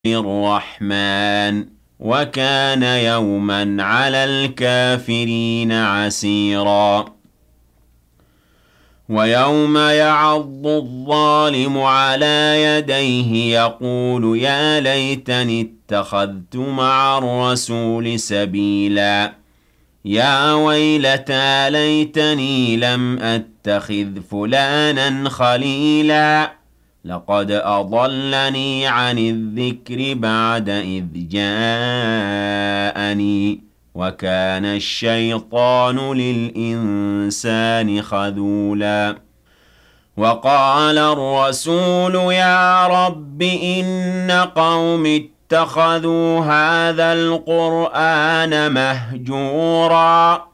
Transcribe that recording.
الرحمن وكان يوما على الكافرين عسيرا ويوم يعض الظالم على يديه يقول يا ليتني اتخذت مع الرسول سبيلا يا ويلتى ليتني لم أتخذ فلانا خليلا لقد أضلني عن الذكر بعد إذ جاءني وكان الشيطان للإنسان خذولا وقال الرسول يا رب إن قوم اتخذوا هذا القرآن مهجورا